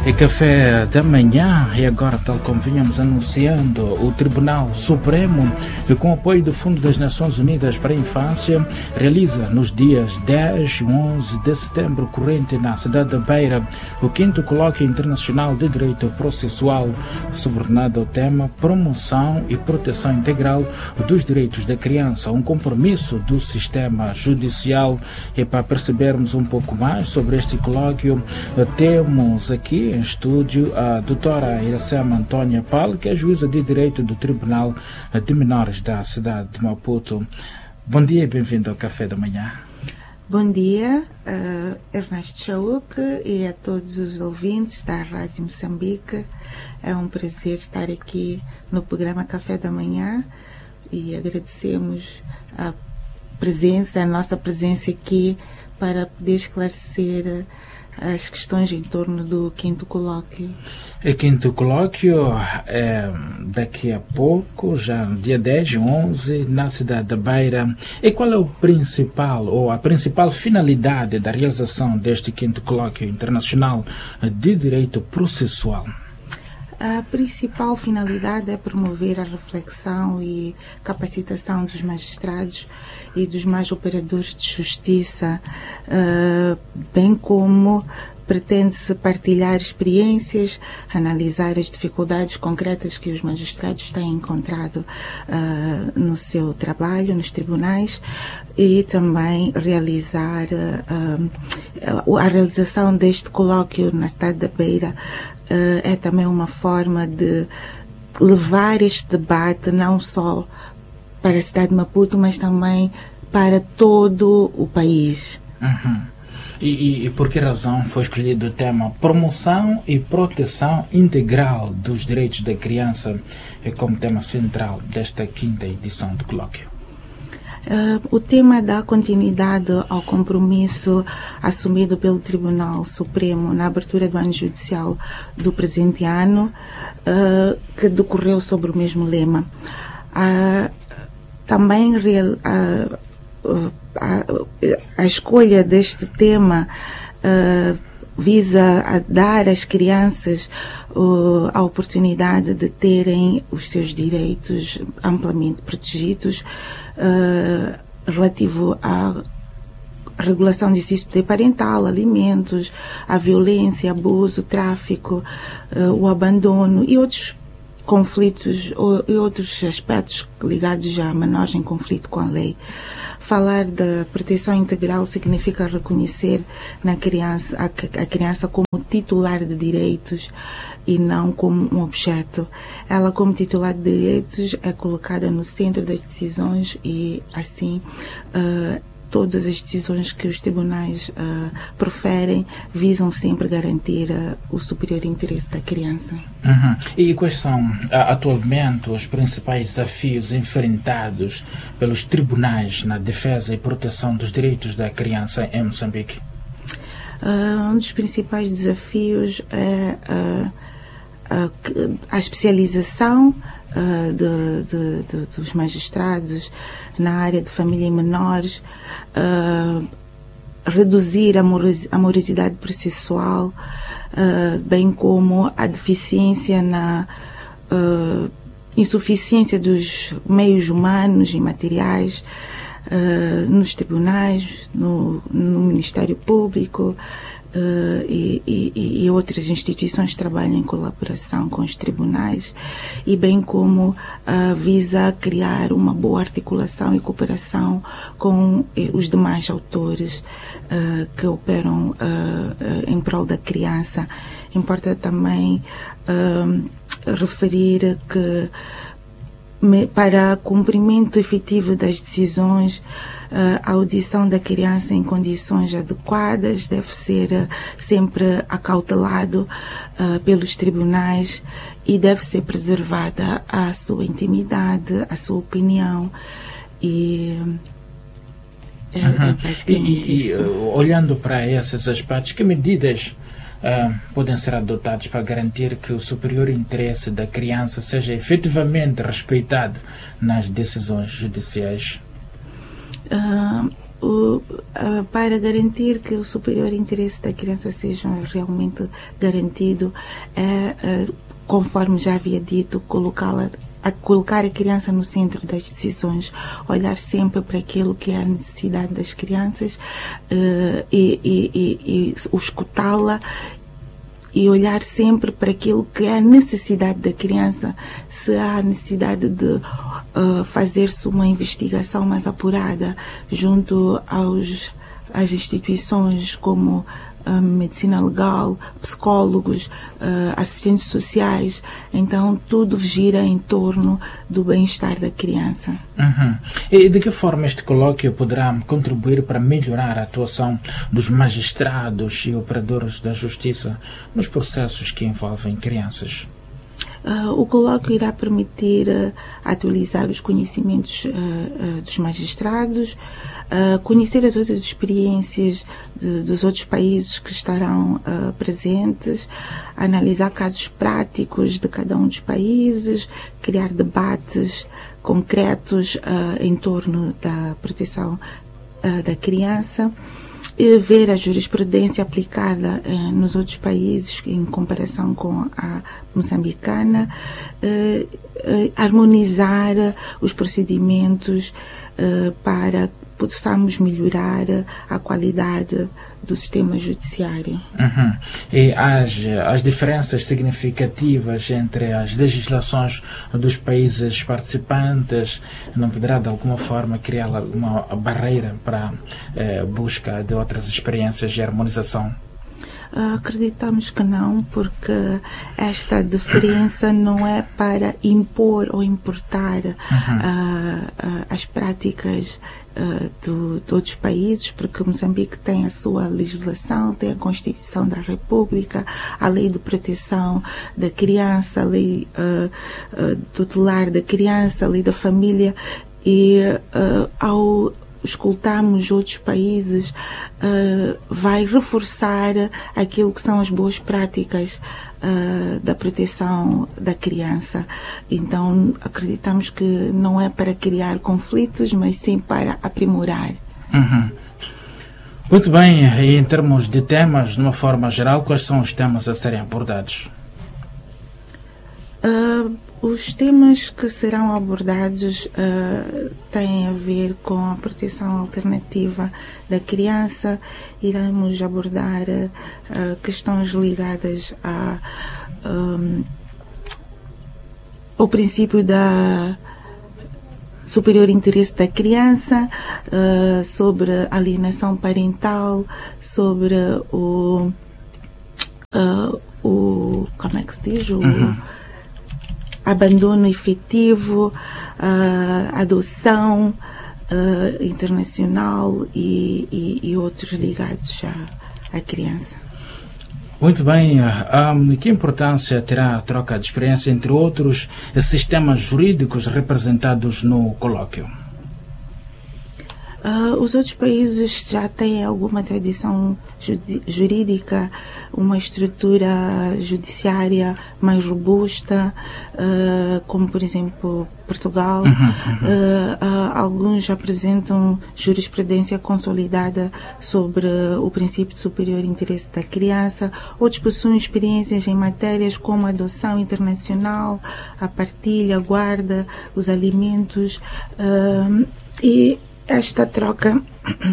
É café da manhã e agora, tal como vinhamos anunciando, o Tribunal Supremo, com apoio do Fundo das Nações Unidas para a Infância, realiza nos dias 10 e 11 de setembro corrente na cidade da Beira o 5º Colóquio Internacional de Direito Processual, subordinado ao tema Promoção e Proteção Integral dos Direitos da Criança, um compromisso do sistema judicial. E para percebermos um pouco mais sobre este colóquio, temos aqui em estúdio a doutora Iracema Antônia Pal, que é juíza de Direito do Tribunal de Menores da cidade de Maputo. Bom dia e bem-vindo ao Café da Manhã. Bom dia, Ernesto Chauque e a todos os ouvintes da Rádio Moçambique. É um prazer estar aqui no programa Café da Manhã e agradecemos a nossa presença aqui para poder esclarecer as questões em torno do 5º Colóquio. O 5º Colóquio é daqui a pouco, já no dia 10 e 11, na cidade da Beira. E qual é o principal, ou a principal finalidade da realização deste 5º Colóquio Internacional de Direito Processual? A principal finalidade é promover a reflexão e capacitação dos magistrados e dos mais operadores de justiça, bem como pretende-se partilhar experiências, analisar as dificuldades concretas que os magistrados têm encontrado no seu trabalho, nos tribunais, e também realizar a realização deste colóquio na cidade da Beira é também uma forma de levar este debate não só para a cidade de Maputo, mas também para todo o país. Uhum. E por que razão foi escolhido o tema Promoção e Proteção Integral dos Direitos da Criança como tema central desta 5ª edição do colóquio? O tema dá continuidade ao compromisso assumido pelo Tribunal Supremo na abertura do ano judicial do presente ano, que decorreu sobre o mesmo lema. Também a escolha deste tema visa a dar às crianças a oportunidade de terem os seus direitos amplamente protegidos, relativo à regulação de exercício de poder parental, alimentos, a violência, abuso, tráfico, o abandono e outros conflitos e outros aspectos ligados a menores em conflito com a lei. Falar da proteção integral significa reconhecer na criança a criança como titular de direitos e não como um objeto. Ela, como titular de direitos, é colocada no centro das decisões e, assim, todas as decisões que os tribunais proferem visam sempre garantir o superior interesse da criança. Uhum. E quais são, atualmente, os principais desafios enfrentados pelos tribunais na defesa e proteção dos direitos da criança em Moçambique? Um dos principais desafios é a especialização dos magistrados na área de família e menores, reduzir a morosidade processual, bem como a deficiência na insuficiência dos meios humanos e materiais nos tribunais, no Ministério Público, e outras instituições que trabalham em colaboração com os tribunais, e bem como visa criar uma boa articulação e cooperação com os demais autores que operam em prol da criança. Importa também referir que para cumprimento efetivo das decisões, a audição da criança em condições adequadas deve ser sempre acautelado pelos tribunais e deve ser preservada a sua intimidade, a sua opinião e basicamente isso. Olhando para esses aspectos, que medidas podem ser adotados para garantir que o superior interesse da criança seja efetivamente respeitado nas decisões judiciais? para garantir que o superior interesse da criança seja realmente garantido, conforme já havia dito, colocar a criança no centro das decisões, olhar sempre para aquilo que é a necessidade das crianças e escutá-la, e olhar sempre para aquilo que é a necessidade da criança, se há necessidade de fazer-se uma investigação mais apurada junto às instituições como medicina legal, psicólogos, assistentes sociais. Então tudo gira em torno do bem-estar da criança. E de que forma este colóquio poderá contribuir para melhorar a atuação dos magistrados e operadores da justiça nos processos que envolvem crianças? O colóquio irá permitir atualizar os conhecimentos dos magistrados, conhecer as outras experiências dos outros países que estarão presentes, analisar casos práticos de cada um dos países, criar debates concretos em torno da proteção da criança, ver a jurisprudência aplicada nos outros países em comparação com a moçambicana, harmonizar os procedimentos para possamos melhorar a qualidade do sistema judiciário. E as diferenças significativas entre as legislações dos países participantes não poderá de alguma forma criar uma barreira para a busca de outras experiências de harmonização? Acreditamos que não, porque esta diferença não é para impor ou importar as práticas de outros países, porque Moçambique tem a sua legislação, tem a Constituição da República, a Lei de Proteção da Criança, a Lei tutelar da criança, a Lei da Família, e ao escutarmos outros países, vai reforçar aquilo que são as boas práticas da proteção da criança. Então, acreditamos que não é para criar conflitos, mas sim para aprimorar. Muito bem, e em termos de temas, de uma forma geral, quais são os temas a serem abordados? Os temas que serão abordados têm a ver com a proteção alternativa da criança. Iremos abordar questões ligadas ao princípio da superior interesse da criança, sobre alienação parental, sobre o como é que se diz? Abandono efetivo, adoção internacional e outros ligados à criança. Muito bem. Que importância terá a troca de experiência entre outros sistemas jurídicos representados no colóquio? Os outros países já têm alguma tradição jurídica, uma estrutura judiciária mais robusta, como por exemplo Portugal. Alguns apresentam jurisprudência consolidada sobre o princípio de superior interesse da criança, outros possuem experiências em matérias como a adoção internacional, a partilha, a guarda, os alimentos, e esta troca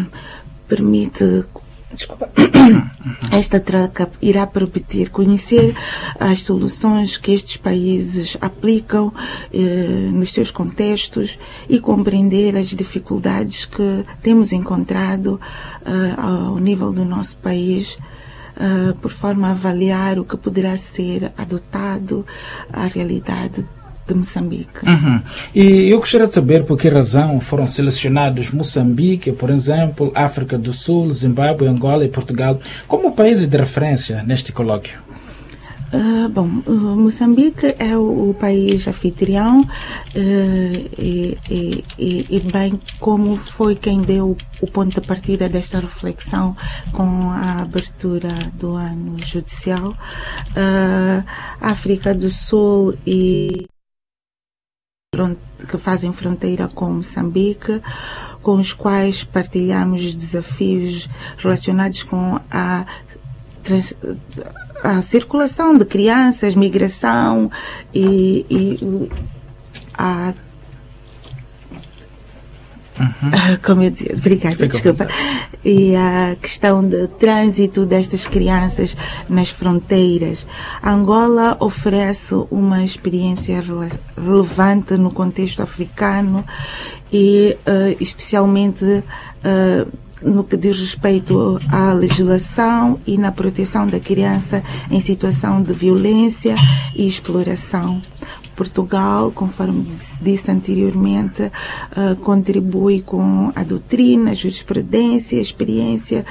esta troca irá permitir conhecer as soluções que estes países aplicam nos seus contextos e compreender as dificuldades que temos encontrado ao nível do nosso país, por forma a avaliar o que poderá ser adotado à realidade de Moçambique. E eu gostaria de saber por que razão foram selecionados Moçambique, por exemplo, África do Sul, Zimbábue, Angola e Portugal como países de referência neste colóquio. Moçambique é o país anfitrião e bem como foi quem deu o ponto de partida desta reflexão com a abertura do ano judicial. África do Sul e que fazem fronteira com Moçambique, com os quais partilhamos desafios relacionados com a circulação de crianças, migração e a como eu dizia, obrigada, desculpa. E a questão de trânsito destas crianças nas fronteiras. A Angola oferece uma experiência relevante no contexto africano e especialmente no que diz respeito à legislação e na proteção da criança em situação de violência e exploração. Portugal, conforme disse anteriormente, contribui com a doutrina, a jurisprudência, a experiência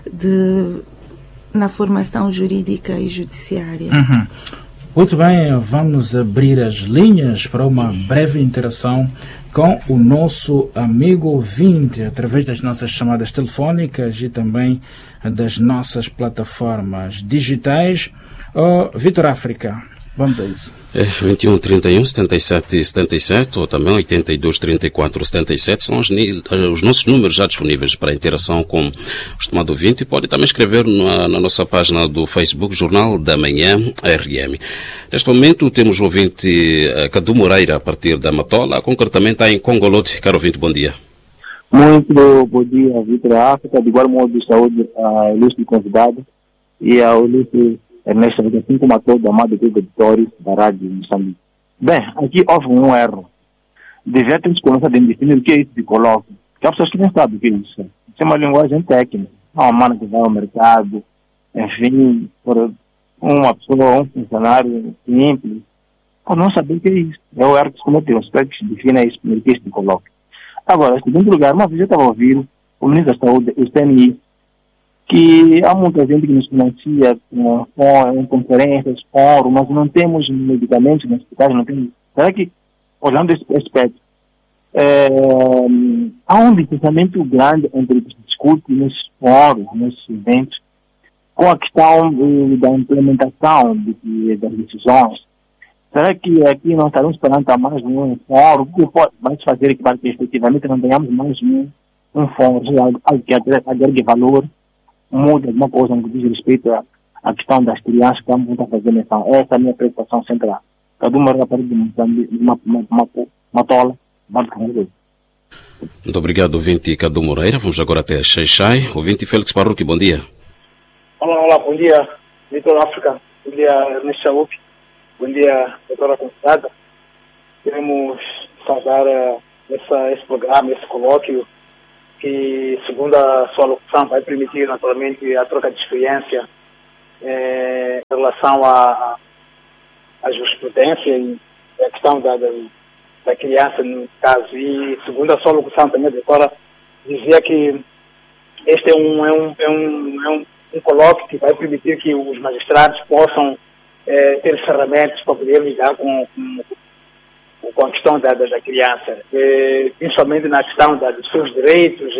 na formação jurídica e judiciária. Muito bem, vamos abrir as linhas para uma breve interação com o nosso amigo ouvinte, através das nossas chamadas telefónicas e também das nossas plataformas digitais. Vitor África, vamos a isso. 21 31 77 77 ou também 82 34 77 são os nossos números já disponíveis para interação com o estimado ouvinte. Pode também escrever na nossa página do Facebook, Jornal da Manhã RM. Neste momento temos o ouvinte Cadu Moreira, a partir da Matola, concretamente em Congolote. Caro ouvinte, bom dia. Muito bom dia, Vitor África. De igual modo, saúde ao ilustre convidado e ao ilustre Ernesto, assim como a todo amado editores da Rádio Moçambique. Bem, aqui houve um erro. Devia ter começado a definir o que é isso de colóquio. Porque há pessoas que não sabem o que é isso. Isso é uma linguagem técnica. Há uma mano que vai ao mercado, enfim, por uma pessoa, um funcionário simples, por não saber o que é isso. É o erro que se cometeu. Espero que se defina isso, o que é isso de colóquio. Agora, em segundo lugar, uma vez eu estava ouvindo o ministro da Saúde, o CNI, que há muita gente que nos financia com conferências, fóruns, mas não temos medicamentos nos hospitais, não temos. Será que, olhando esse aspecto, há um distanciamento grande entre o que se discute nesses fóruns, nesses eventos, com a questão da implementação das decisões? Será que aqui nós estaremos esperando a mais um fórum? O que vai fazer para que efetivamente não tenhamos mais um fórum, algo que agregue valor? Muda alguma coisa no que diz respeito à questão das crianças que vão estar fazendo menção. Essa é a minha preocupação central. Cada uma da parede de uma tola. Muito obrigado, ouvinte Cadu Moreira. Vamos agora até Xai-Xai. Ouvinte Félix Parruque, bom dia. Olá, bom dia, Vitor África. Bom dia, Ernesto Chaúpi. Bom dia, doutora convidada. Queremos saudar esse programa, esse colóquio, que, segundo a sua locução, vai permitir naturalmente a troca de experiência em relação à jurisprudência e a questão da criança, no caso. E, segundo a sua locução também, a doutora dizia que este é um colóquio que vai permitir que os magistrados possam ter ferramentas para poder lidar com a questão da criança, principalmente na questão dos seus direitos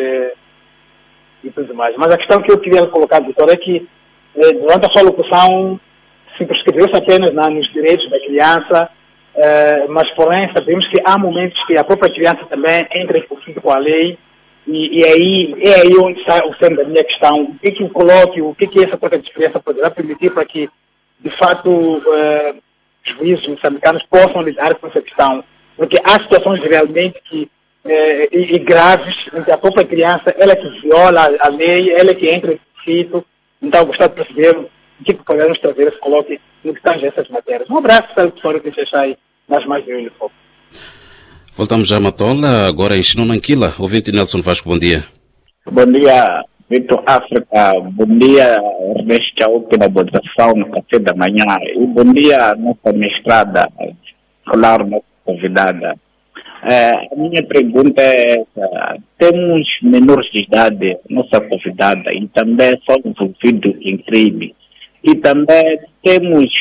e tudo mais. Mas a questão que eu queria colocar, doutor, é que durante a sua locução se prescreveu-se apenas nos direitos da criança, mas porém sabemos que há momentos que a própria criança também entra em conflito com a lei e é aí onde está o centro da minha questão. O que o colóquio, o que essa troca de experiência poderá permitir para que, de fato, os juízes moçambicanos possam lidar com essa questão, porque há situações realmente e graves em que a própria criança, ela que viola a lei, ela que entra em conflito. Então, gostaria de perceber o que podemos trazer esse colóquio no que tange essas matérias. Um abraço para o professor que deixa aí mais de olho. Voltamos já a Matola, agora em Xinonanquila. Ouvinte Nelson Vasco, bom dia. Bom dia, Vitor África. Bom dia, Ernesto Chaúpi, na moderação no café da manhã. E bom dia, nossa mestrada, nossa convidada. A minha pergunta é essa. Temos menores de idade, nossa convidada, e também são envolvidos em crime. E também temos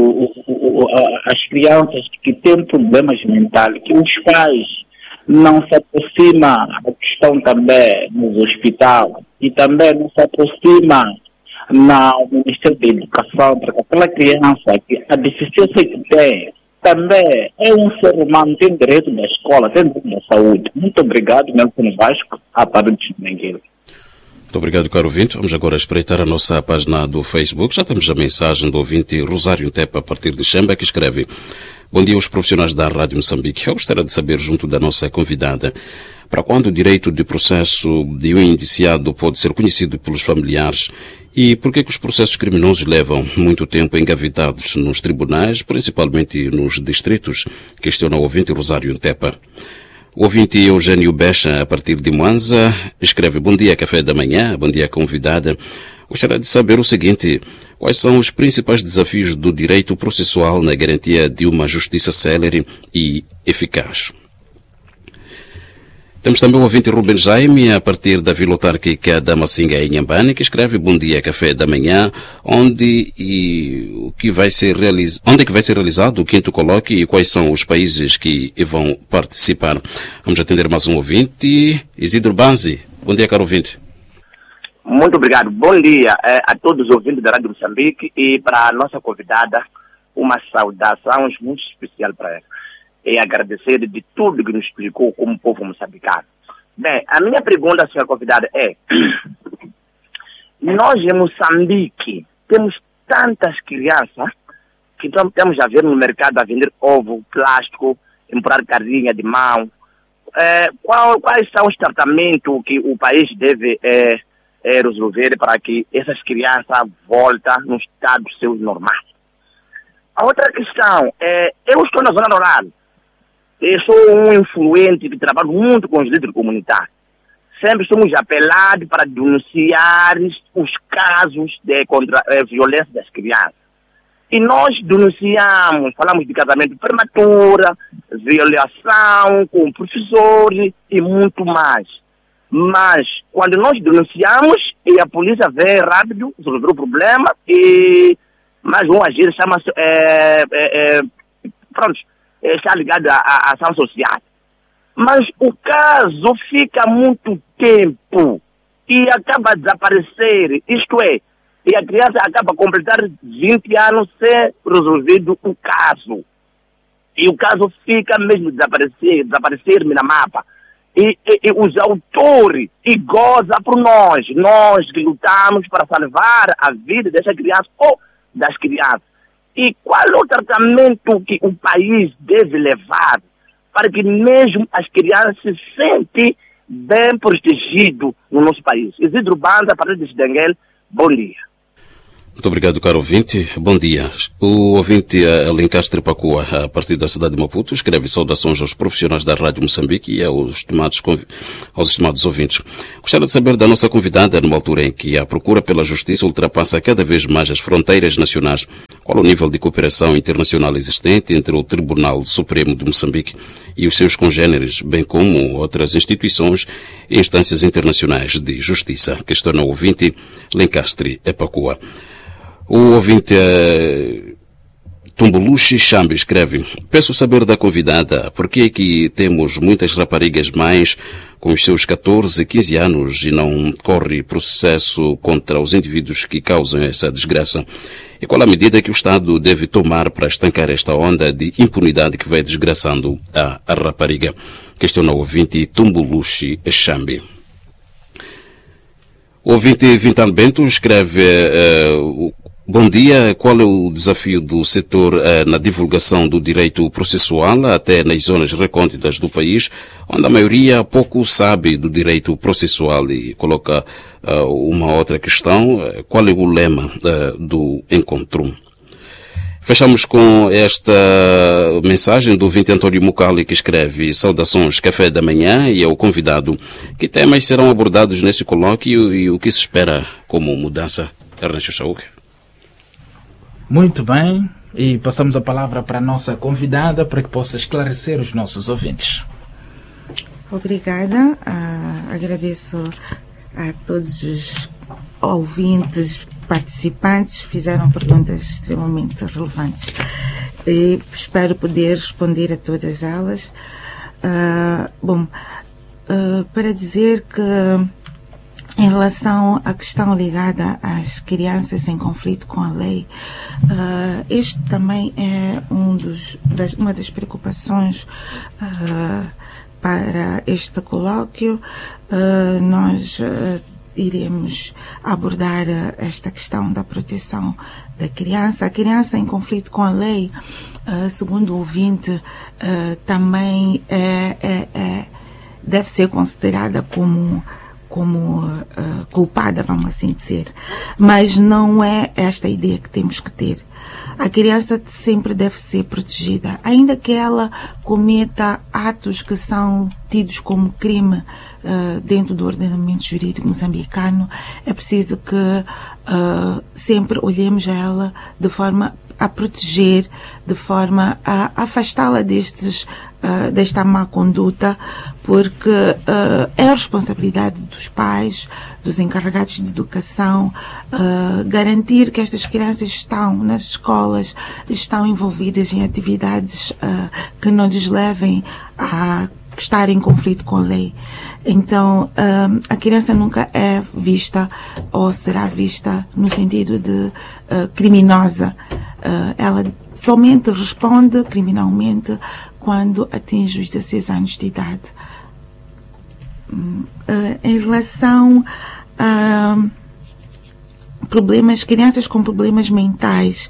as crianças que têm problemas mentais, que os pais não se aproximam da questão também nos hospitais e também não se aproximam no Ministério da Educação, porque aquela criança que a deficiência que tem também é um ser humano, tem direito da escola. escola, até da saúde. Muito obrigado, Nelson Vasco, a parte de Mengueira. Muito obrigado, caro ouvinte. Vamos agora espreitar a nossa página do Facebook. Já temos a mensagem do ouvinte Rosário Tepa, a partir de Xamba, que escreve: bom dia aos profissionais da Rádio Moçambique. Eu gostaria de saber, junto da nossa convidada, para quando o direito de processo de um indiciado pode ser conhecido pelos familiares e por que os processos criminosos levam muito tempo engavetados nos tribunais, principalmente nos distritos? Questiona o ouvinte Rosário Tepa. O ouvinte Eugênio Becha, a partir de Mwanza, escreve: bom dia, café da manhã, bom dia, convidada. Gostaria de saber o seguinte: quais são os principais desafios do direito processual na garantia de uma justiça célere e eficaz? Temos também o ouvinte Ruben Jaime, a partir da Vila Autárquica da Massinga, em Inhambane, que escreve: bom dia, café da manhã, onde é que vai ser realizado o 5º colóquio e quais são os países que vão participar? Vamos atender mais um ouvinte, Isidro Banzi. Bom dia, caro ouvinte. Muito obrigado. Bom dia a todos os ouvintes da Rádio Moçambique e para a nossa convidada, uma saudação muito especial para ela. E agradecer de tudo que nos explicou como povo moçambicano. Bem, a minha pergunta, senhora convidada, é: nós em Moçambique temos tantas crianças que estamos a ver no mercado a vender ovo, plástico, empurrar carinha de mão. Quais são os tratamentos que o país deve resolver para que essas crianças voltem no estado seu normal? A outra questão é: eu estou na zona rural. Eu sou um influente que trabalha muito com os líderes comunitários. Sempre somos apelados para denunciar os casos contra a violência das crianças. E nós denunciamos, falamos de casamento prematuro, violação com professores e muito mais. Mas quando nós denunciamos e a polícia vem rápido resolver o problema e mais um agir chama-se está ligado à ação social. Mas o caso fica muito tempo e acaba a desaparecer, isto é, e a criança acaba a completar 20 anos sem resolvido o caso. E o caso fica mesmo desaparecer na mapa. E os autores goza por nós que lutamos para salvar a vida dessa criança ou das crianças. E qual é o tratamento que o país deve levar para que mesmo as crianças se sentem bem protegidas no nosso país? Isidro Banza, a partir de Xidanguel, bom dia. Muito obrigado, caro ouvinte. Bom dia. O ouvinte Alencastre Pacua, a partir da cidade de Maputo, escreve: saudações aos profissionais da Rádio Moçambique e aos estimados ouvintes. Gostaria de saber da nossa convidada, numa altura em que a procura pela justiça ultrapassa cada vez mais as fronteiras nacionais, qual o nível de cooperação internacional existente entre o Tribunal Supremo de Moçambique e os seus congêneres, bem como outras instituições e instâncias internacionais de justiça? Questiona o ouvinte Alencastre Pacua. O ouvinte Tumbuluxi Chambi escreve: peço saber da convidada por que é que temos muitas raparigas mães com os seus 14, 15 anos e não corre processo contra os indivíduos que causam essa desgraça? E qual a medida que o Estado deve tomar para estancar esta onda de impunidade que vai desgraçando a rapariga? Questiona o ouvinte Tumbuluxi Chambi. O ouvinte Vintan Bento escreve: bom dia, qual é o desafio do setor na divulgação do direito processual, até nas zonas recônditas do país, onde a maioria pouco sabe do direito processual? E coloca uma outra questão: qual é o lema do encontro? Fechamos com esta mensagem do ouvinte Antônio Mucali, que escreve: saudações, café da manhã, e ao convidado: que temas serão abordados nesse colóquio e o que se espera como mudança? Ernesto Chauque. Muito bem, e passamos a palavra para a nossa convidada para que possa esclarecer os nossos ouvintes. Obrigada, agradeço a todos os ouvintes, participantes, fizeram perguntas extremamente relevantes e espero poder responder a todas elas. Para dizer que Em relação à questão ligada às crianças em conflito com a lei, este também é uma das preocupações para este colóquio. Nós iremos abordar esta questão da proteção da criança. A criança em conflito com a lei, segundo o ouvinte, também deve ser considerada como culpada, vamos assim dizer. Mas não é esta a ideia que temos que ter. A criança sempre deve ser protegida, ainda que ela cometa atos que são tidos como crime dentro do ordenamento jurídico moçambicano. É preciso que sempre olhemos a ela de forma a proteger, de forma a afastá-la desta má conduta, porque é a responsabilidade dos pais, dos encarregados de educação, garantir que estas crianças estão nas escolas, estão envolvidas em atividades que não lhes levem a estar em conflito com a lei. Então, a criança nunca é vista ou será vista no sentido de criminosa. Ela somente responde criminalmente quando atinge os 16 anos de idade. Em relação a crianças com problemas mentais,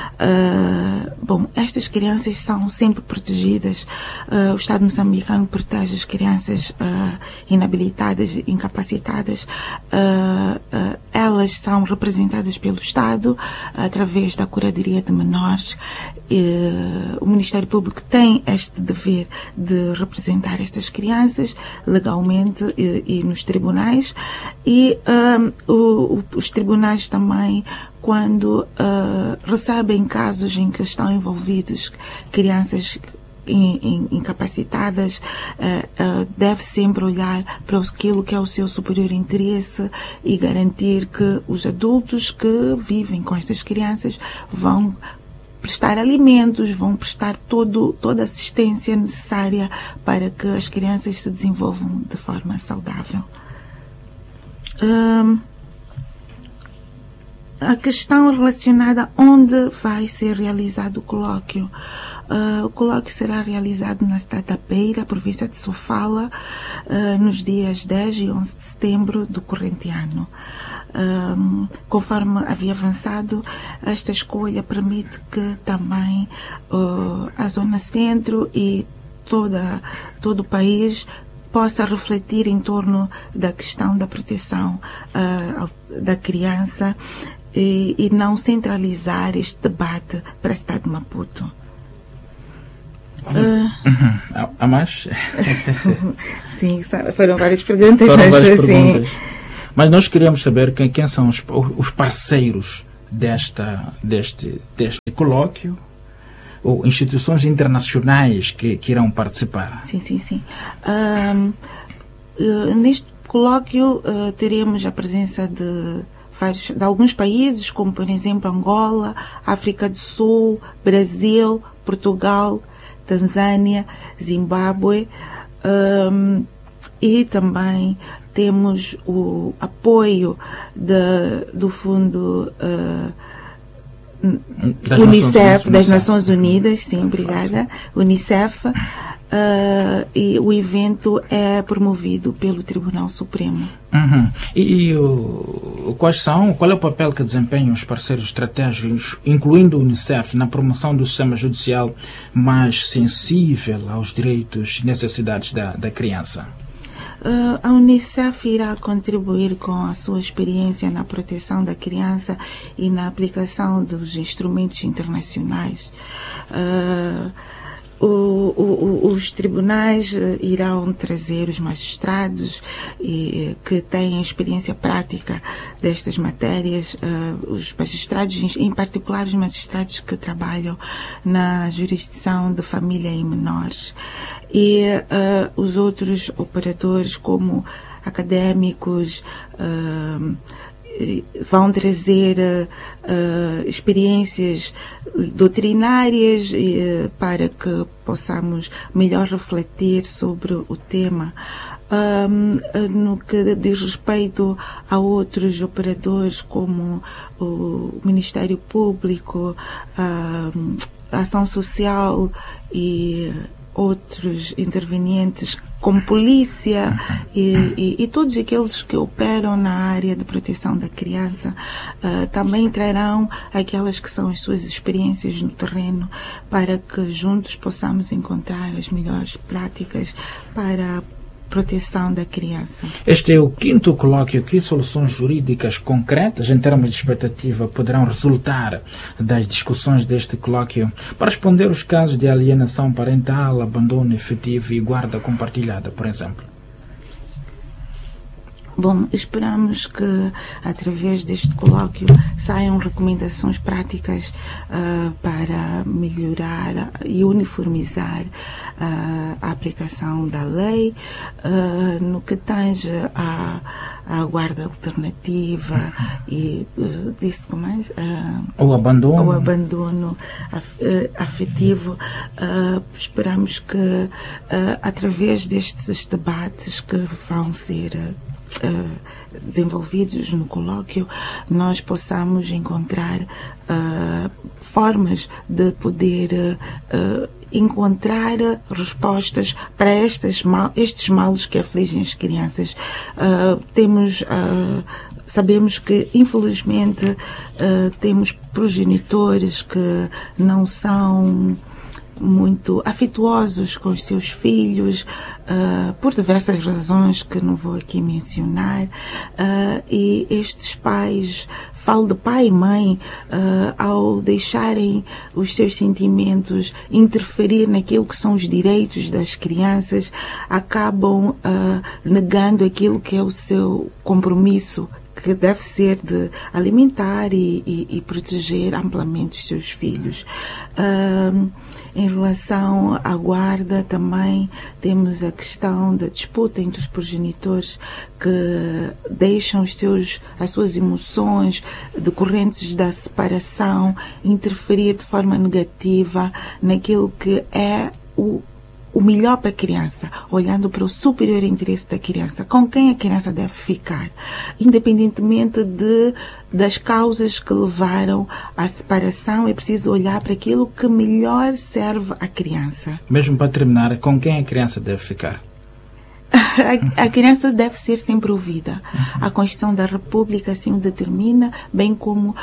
estas crianças são sempre protegidas. O Estado moçambicano protege as crianças inabilitadas, incapacitadas. Elas são representadas pelo Estado através da Curadoria de Menores. O Ministério Público tem este dever de representar estas crianças legalmente e nos tribunais. E os tribunais também, quando recebem casos em que estão envolvidos crianças incapacitadas, deve sempre olhar para aquilo que é o seu superior interesse e garantir que os adultos que vivem com estas crianças vão prestar alimentos, vão prestar toda a assistência necessária para que as crianças se desenvolvam de forma saudável. A questão relacionada a onde vai ser realizado o colóquio. O colóquio será realizado na cidade da Beira, província de Sofala, nos dias 10 e 11 de setembro do corrente ano. Conforme havia avançado, esta escolha permite que também a zona centro e todo o país possa refletir em torno da questão da proteção da criança e não centralizar este debate para a cidade de Maputo. Há mais? Sim, foram várias perguntas. Mas nós queríamos saber quem são os parceiros deste colóquio, ou instituições internacionais que irão participar. Sim. Neste colóquio teremos a presença de alguns países, como por exemplo Angola, África do Sul, Brasil, Portugal, Tanzânia, Zimbábue, e também temos o apoio do Fundo UNICEF, das Nações Unidas, sim, obrigada, UNICEF, e o evento é promovido pelo Tribunal Supremo. Qual é o papel que desempenham os parceiros estratégicos, incluindo o UNICEF, na promoção do sistema judicial mais sensível aos direitos e necessidades da criança? A UNICEF irá contribuir com a sua experiência na proteção da criança e na aplicação dos instrumentos internacionais. Os tribunais irão trazer os magistrados que têm experiência prática destas matérias, os magistrados, em particular os magistrados que trabalham na jurisdição de família e menores, e os outros operadores como académicos vão trazer experiências doutrinárias para que possamos melhor refletir sobre o tema. no que diz respeito a outros operadores como o Ministério Público, a Ação Social e outros intervenientes como polícia e todos aqueles que operam na área de proteção da criança, também trarão aquelas que são as suas experiências no terreno para que juntos possamos encontrar as melhores práticas para a proteção da criança. Este é o 5º colóquio. Que soluções jurídicas concretas, em termos de expectativa, poderão resultar das discussões deste colóquio para responder os casos de alienação parental, abandono efetivo e guarda compartilhada, por exemplo? Bom, esperamos que através deste colóquio saiam recomendações práticas para melhorar e uniformizar a aplicação da lei no que tange à guarda alternativa e disse que mais? O abandono afetivo. Esperamos que através destes debates que vão ser desenvolvidos no colóquio, nós possamos encontrar formas de poder encontrar respostas para estes males que afligem as crianças. Sabemos que, infelizmente, temos progenitores que não são muito afetuosos com os seus filhos, por diversas razões que não vou aqui mencionar, e estes pais, falo de pai e mãe, ao deixarem os seus sentimentos interferir naquilo que são os direitos das crianças, acabam negando aquilo que é o seu compromisso, que deve ser de alimentar e proteger amplamente os seus filhos. Em relação à guarda, também temos a questão da disputa entre os progenitores que deixam as suas emoções decorrentes da separação interferir de forma negativa naquilo que é o melhor para a criança, olhando para o superior interesse da criança, com quem a criança deve ficar, independentemente das causas que levaram à separação. É preciso olhar para aquilo que melhor serve à criança. Mesmo para terminar, com quem a criança deve ficar? A criança deve ser sempre ouvida. A Constituição da República assim o determina, bem como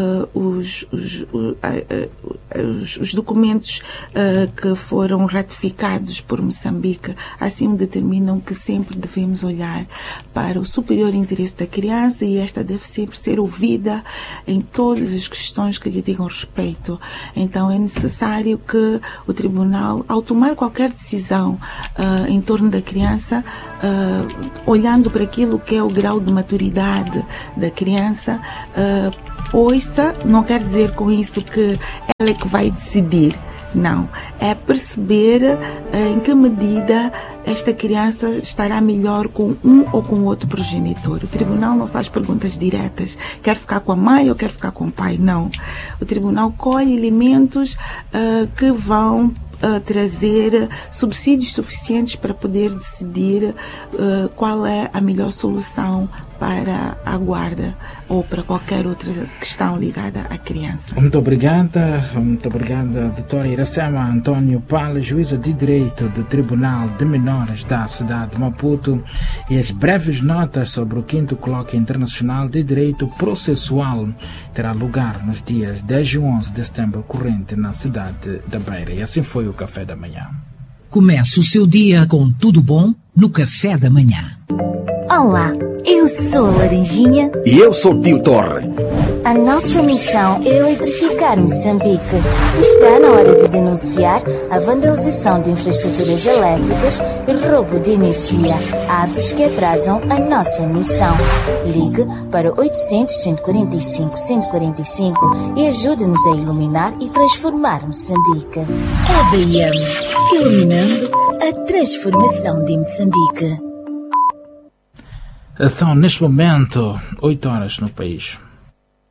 os documentos que foram ratificados por Moçambique assim o determinam, que sempre devemos olhar para o superior interesse da criança, e esta deve sempre ser ouvida em todas as questões que lhe digam respeito. Então é necessário que o Tribunal, ao tomar qualquer decisão em torno da criança, olhando para aquilo que é o grau de maturidade da criança, ouça, não quer dizer com isso que ela é que vai decidir. Não, é perceber em que medida esta criança estará melhor com um ou com outro progenitor. O Tribunal não faz perguntas diretas, quer ficar com a mãe ou quer ficar com o pai, não. O Tribunal colhe elementos que vão trazer subsídios suficientes para poder decidir qual é a melhor solução para a guarda ou para qualquer outra questão ligada à criança. Muito obrigada, doutora Iracema Antônio Pala, juíza de Direito do Tribunal de Menores da cidade de Maputo, e as breves notas sobre o 5º Colóquio Internacional de Direito Processual terá lugar nos dias 10 e 11 de setembro corrente na cidade da Beira. E assim foi o Café da Manhã. Comece o seu dia com tudo bom no Café da Manhã. Olá, eu sou a Laranjinha. E eu sou o Tio Torre. A nossa missão é eletrificar Moçambique. Está na hora de denunciar a vandalização de infraestruturas elétricas e roubo de energia, atos que atrasam a nossa missão. Ligue para 800-145-145 e ajude-nos a iluminar e transformar Moçambique. EDM, iluminando a transformação de Moçambique. São, neste momento, 8 horas no país.